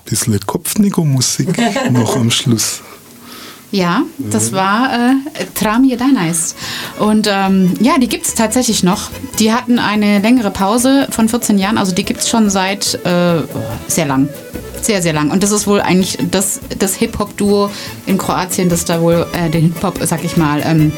bisschen Kopfnicker-Musik noch am Schluss. Ja, das war Tram Jedanais. Und die gibt es tatsächlich noch. Die hatten eine längere Pause von 14 Jahren, also die gibt es schon seit sehr lang. Sehr, sehr lang. Und das ist wohl eigentlich das Hip-Hop-Duo in Kroatien, das da wohl den Hip-Hop, sag ich mal,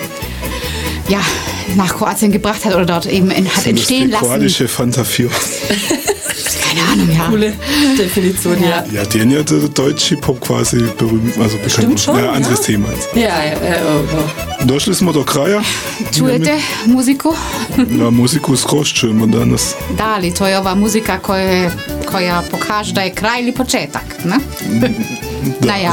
nach Kroatien gebracht hat oder dort eben hat entstehen lassen. Kroatische Fanta 4. Keine Ahnung, ja. Coole Definition, ja. Ja, den ja der deutsche Hip-Hop quasi berühmt, also bekannt. Stimmt schon, ja, anderes Thema jetzt. Ja. Und da schließen wir doch Kraja. Čujete muziku? Ja, muziku skrošćujemo danas. Da, ali to je ova muzika koja pokaže da je kraj ili početak, ne? Naja.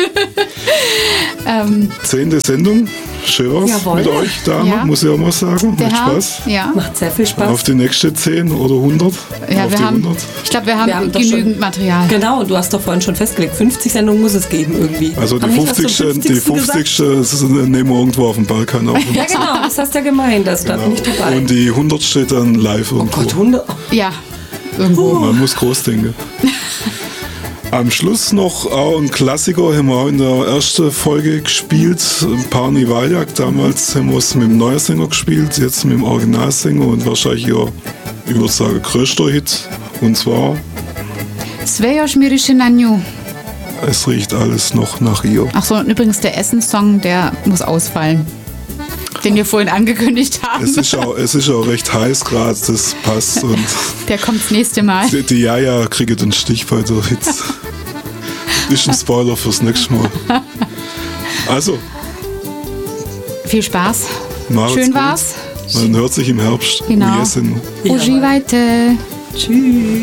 10. Sendung. Schön war's mit euch, Dame, muss ich auch mal sagen. Macht Spaß. Ja. Macht sehr viel Spaß. Auf die nächste 10 oder 100. Ja, ich glaube, wir haben genügend Material. Genau, du hast doch vorhin schon festgelegt, 50 Sendungen muss es geben irgendwie. Also die 50. nehmen wir irgendwo auf dem Balkan auf. Ja, genau, das hast du ja gemeint, das bleibt nicht dabei. Und die 100 dann live irgendwo. Oh Gott, 100? Ja, irgendwo. Man muss groß denken. Am Schluss noch auch ein Klassiker, haben wir auch in der ersten Folge gespielt, Parni Valjak. Damals haben wir es mit dem neuen Sänger gespielt, jetzt mit dem Originalsänger und wahrscheinlich ihr, ich würde sagen, größter Hit. Und zwar Sve još miriše na nju. Es riecht alles noch nach ihr. Ach so, und übrigens der Essen-Song, der muss ausfallen. Den wir vorhin angekündigt haben. Es ist auch recht heiß gerade, das passt. Und der kommt das nächste Mal. Die Jaja kriegt den Stich bei der Hitze. Ist ein Spoiler fürs nächste Mal. Also. Viel Spaß. Schön war's. Man hört sich im Herbst. Genau. Uživajte. Tschüss.